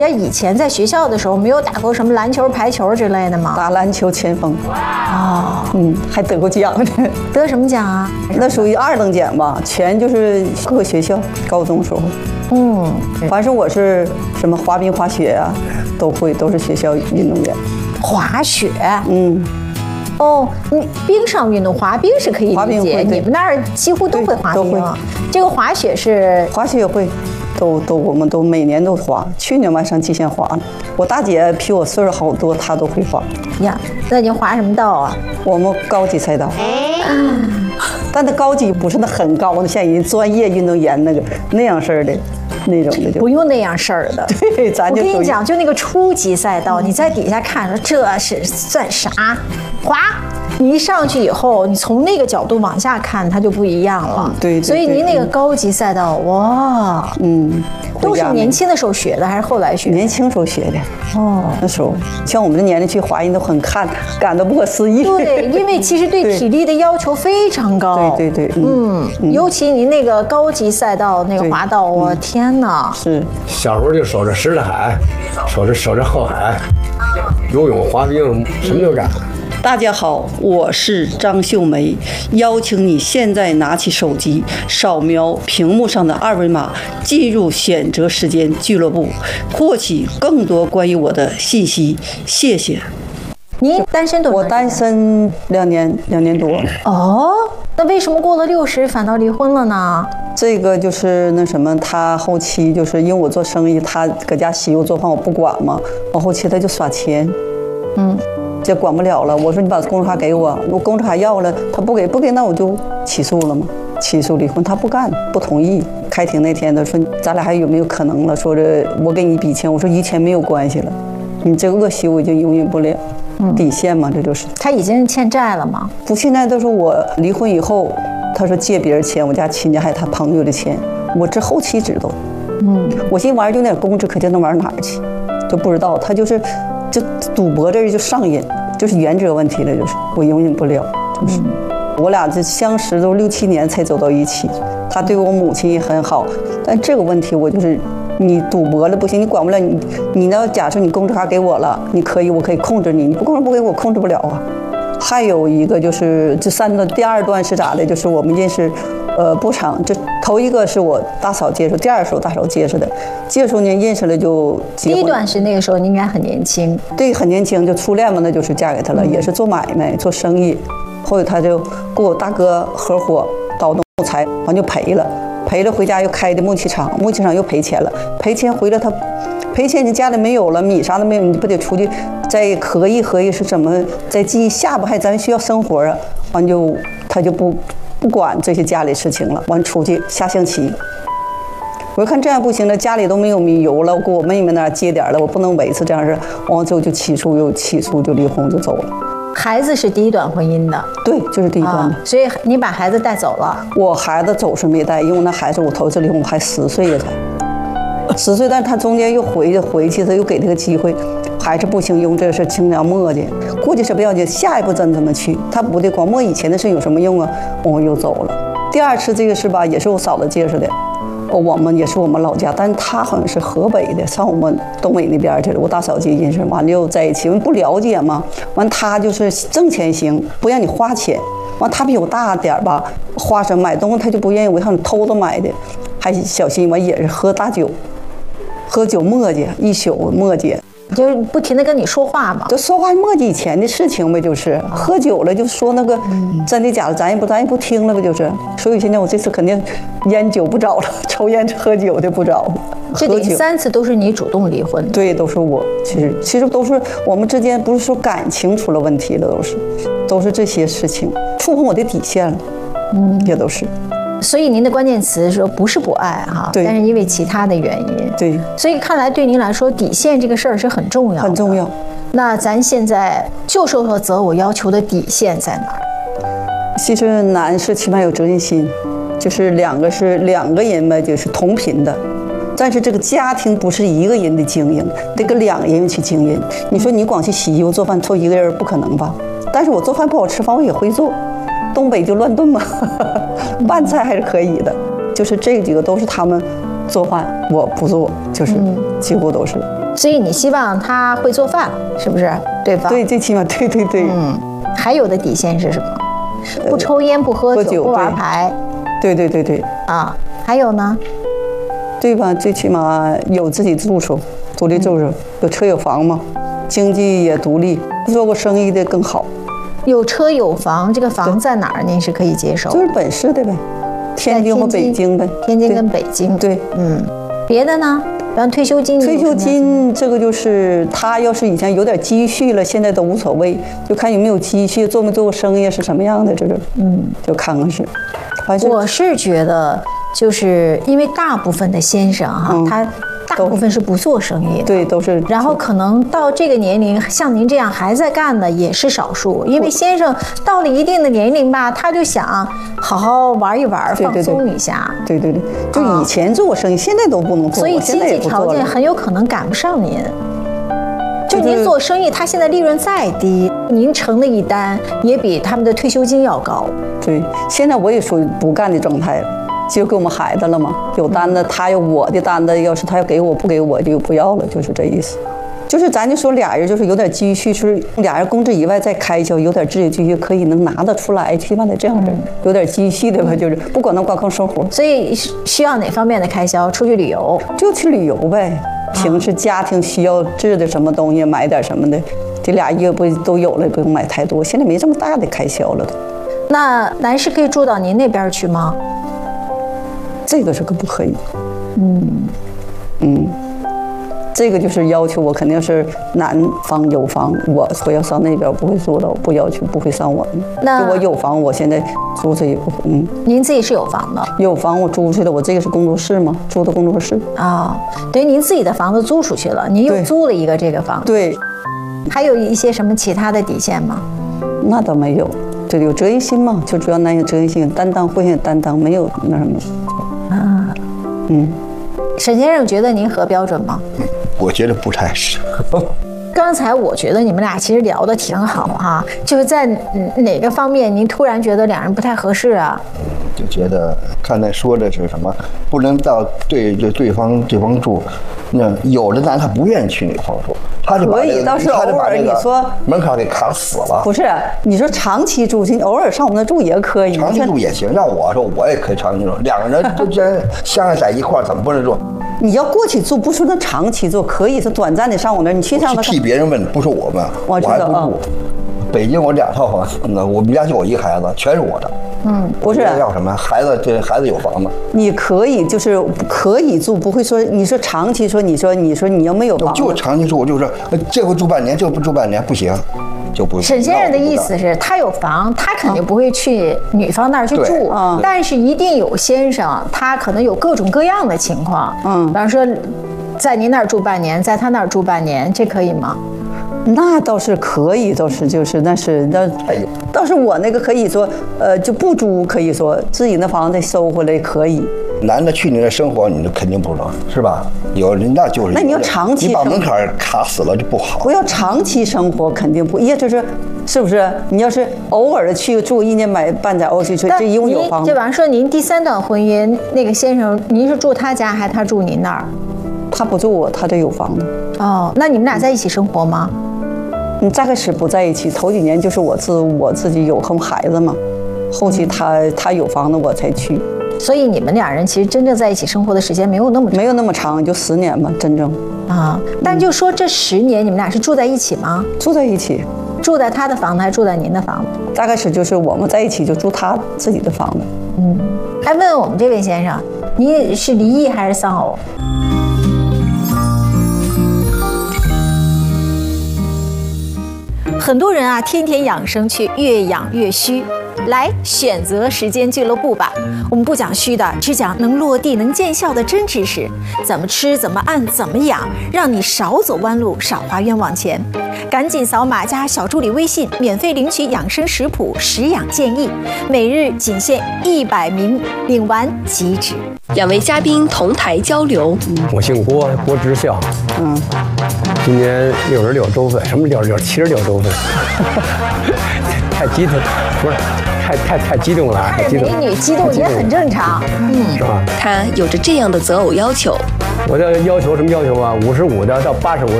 以前在学校的时候，没有打过什么篮球、排球之类的吗？ 打篮球前锋。 哦， 还得过奖呢。 得什么奖啊？ 那属于2等奖吧，全就是各个学校高中时候。反正我是什么滑冰、滑雪啊，都会，都是学校运动员。 滑雪。哦，你冰上运动，滑冰是可以理解，你们那儿几乎都会滑冰。这个滑雪是？ 滑雪也会。我们都每年都滑，去年还上极限滑呢。我大姐比我岁数好多，她都会滑呀。那你滑什么道啊？ 我们高级赛道，但那高级不是那很高的，像人专业运动员那样式的那种的，就不用那样式儿的。 对，咱就我跟你讲，就那个初级赛道，你在底下看着，这是算啥？滑。你一上去以后，你从那个角度往下看，它就不一样了。 对， 所以您那个高级赛道，哇，都是年轻的时候学的，还是后来学的？ 年轻时候学的。那时候像我们这年龄去滑，人都很感到不可思议。 对，因为其实对体力的要求非常高。 对， 尤其您那个高级赛道那个滑道，我天哪！ 是小时候就守着石大海，守着后海，游泳、滑冰什么都干。 大家好，我是张秀梅，邀请你现在拿起手机，扫描屏幕上的2维码，进入选择时间俱乐部，获取更多关于我的信息。谢谢。 您单身多少年？ 我单身2年多。 那为什么过了60反倒离婚了呢？ 这个就是那什么，他后期就是因为我做生意，他搁家洗我做饭我不管嘛，我后期他就耍钱，就管不了了。我说你把工资卡给我，我工资卡要了，他不给，那我就起诉了嘛，起诉离婚。他不干，不同意。开庭那天他说咱俩还有没有可能了？说这我给你一笔钱，我说与钱没有关系了，你这个恶习我已经容忍不了，底线嘛，这就是。 他已经欠债了吗？ 不，现在都是我离婚以后，他说借别人钱，我家亲家还有他朋友的钱，我这后期知道。我寻思玩意儿就那点工资，可这能玩哪儿去？就不知道他就赌博这就上瘾，就是原则问题了，就是我容忍不了，就是我俩这相识都6、7年才走到一起，他对我母亲也很好，但这个问题我就是你赌博了不行，你管不了你要假设你工资卡给我了，我可以控制你，你不给我控制不了啊。还有一个就是这3段，第2段是咋的？就是我们认识。不长，就头一个是我大嫂介绍，第2是我大嫂介绍的。介绍呢认识了就结婚。 第1段是那个时候你应该很年轻。 对，很年轻就初恋嘛，那就是嫁给他了，也是做买卖做生意。后来他就跟我大哥合伙倒弄财，完就赔了回家又开的木器厂又赔钱了，赔钱回来他赔钱你家里没有了，米啥都没有，你不得出去再合计是怎么再记下不还咱需要生活啊？完就他就不管这些家里事情了，完出去下象棋。我看这样不行了，家里都没有米油了，我给我妹妹那儿借点了，我不能维持这样事，完之后就起诉就离婚就走了。 孩子是第1段婚姻的， 对，就是第1段的。 所以你把孩子带走了。 我孩子走是没带，因为那孩子我头一次离婚我还10岁了才，10岁，但是他中间又回去，他又给他个机会。还是不行，用这事尽量磨叽，估计是不要紧，下一步咱怎么去？他不得光磨以前的事有什么用啊？我又走了。第2次这个事吧，也是我嫂子介绍的，我们也是我们老家，但是他好像是河北的，上我们东北那边去了。我大嫂姐认识，完了又在一起，因为不了解嘛。完他就是挣钱行，不让你花钱。完他比我大点吧，花什么买东西他就不愿意，我看偷着买的，还小心。完也是喝大酒，喝酒磨叽一宿磨叽。 就是不停地跟你说话嘛， 就说话磨叽以前的事情呗，就是喝酒了就说那个真的假的，咱也不听了呗，就是。所以现在我这次肯定烟酒不找了，抽烟喝酒的不找。 这第3次都是你主动离婚？ 对，都是我。其实都是我们之间，不是说感情出了问题了，都是这些事情触碰我的底线了，也都是。 所以您的关键词说不是不爱哈，但是因为其他的原因。 对， 所以看来对您来说底线这个事儿是很重要的。 很重要。 那咱现在就说择偶要求的底线在哪儿？ 其实男士起码有责任心，就是两个人嘛，就是同频的。但是这个家庭不是一个人的经营，得跟2个人去经营。你说你光去洗衣服做饭，凑一个人不可能吧？但是我做饭不好吃饭我也会做。东北就乱炖嘛，拌菜还是可以的。就是这几个都是他们做饭，我不做，就是几乎都是。 所以你希望他会做饭，是不是？对吧？ 对，最起码对。 还有的底线是什么？不抽烟，不喝酒，不玩牌。 对。 啊，还有呢？ 对吧？最起码有自己住处，独立住处，有车有房嘛，经济也独立，做过生意的更好。 有车有房，这个房在哪儿？您是可以接受？ 就是本市的呗，天津和北京呗。 天津跟北京。 对， 别的呢？比方退休金。 退休金这个就是他要是以前有点积蓄了，现在都无所谓，就看有没有积蓄，做没做过生意是什么样的，这就就看看是。 我是觉得，就是因为大部分的先生哈，他大部分是不做生意的， 对，都是。 然后可能到这个年龄，像您这样还在干的也是少数，因为先生到了一定的年龄吧，他就想好好玩一玩，放松一下。 对，就以前做过生意，现在都不能做， 所以经济条件很有可能赶不上您。就您做生意，他现在利润再低，您成了一单也比他们的退休金要高。 对，现在我也属于不干的状态了，就给我们孩子了嘛。有单子，他有我的单子，要是他要给我，不给我就不要了，就是这意思。就是咱就说俩人就是有点积蓄，就是俩人工资以外再开销，有点自己积蓄可以能拿得出来，起码得这样子，有点积蓄的吧，就是不管能光靠生活。 所以需要哪方面的开销？出去旅游就去旅游呗。平时家庭需要置的什么东西，买点什么的，这俩月不都有了，不用买太多。现在没这么大的开销了都。 那男士可以住到您那边去吗？ 这个是可不可以？这个就是要求我肯定是男方有房，我要上那边不会住的，不要求不会上我。那我有房，我现在租出去。 您自己是有房的？ 有房我租出去了，我这个是工作室嘛，租的工作室。 等于您自己的房子租出去了，您又租了一个这个房子。 对。 还有一些什么其他的底线吗？ 那倒没有，这有责任心嘛，就主要男有责任心，担当会有担当，没有那什么。 沈先生觉得您合标准吗？ 我觉得不太是。 刚才我觉得你们俩其实聊得挺好哈，就是在哪个方面您突然觉得两人不太合适啊？ 就觉得刚才说的是什么，不能到对方住，那有的男他不愿意去女方住，他就把可以，倒是偶尔你说门槛给卡死了。 不是，你说长期住，你偶尔上我们那住也可以。 长期住也行，让我说我也可以长期住，两个人就真相爱在一块儿，怎么不能住？ 你要过去住，不说那长期住，可以是短暂的上我那儿，你去上替别人问，不是我们，我还不住。北京我2套房，我们家就我一个孩子，全是我的。 不是要什么孩子，这孩子有房子， 你可以就是可以住，不会说你说长期说你说你要没有房， 就长期住，我就说这回住半年，这回不住半年不行。就不。 沈先生的意思是，他有房，他肯定不会去女方那儿去住，但是一定有先生，他可能有各种各样的情况，比方说，在您那儿住半年，在他那儿住半年，这可以吗？ 那倒是可以，倒是就是那倒是我那个可以说，就不租，可以说自己那房子收回来可以。 男的去你那生活，你肯定不能，是吧？有人那就是。 那你要长期， 你把门槛卡死了就不好。 我要长期生活，肯定不，也就是是不是？你要是偶尔的去住1年买半载欧去，这一共有房。 就比方说，您第3段婚姻那个先生，您是住他家还是他住您那儿？ 他不住我，他这有房子。 哦，那你们俩在一起生活吗？ 最开始不在一起，头几年就是我自己有和孩子嘛，后期他有房子我才去。 所以你们俩人其实真正在一起生活的时间没有那么长， 就10年吧，真正。 但就说这10年你们俩是住在一起吗？ 住在一起， 住在他的房子还是住在您的房子？ 大概是就是我们在一起就住他自己的房子。 还问问我们这位先生，你是离异还是丧偶？很多人天天养生却越养越虚，来选择时间俱乐部吧。我们不讲虚的，只讲能落地能见效的真知识，怎么吃怎么按怎么养，让你少走弯路少花冤枉钱。赶紧扫码加小助理微信，免费领取养生食谱食养建议，每日仅限100名，领完即止。 2位嘉宾同台交流。 我姓郭，郭之孝。今年66周岁，什么66？76周岁。太激动，不是太激动了， 看着美女激动也很正常， 是吧？ 他有着这样的择偶要求： 我的要求什么要求啊？55的到85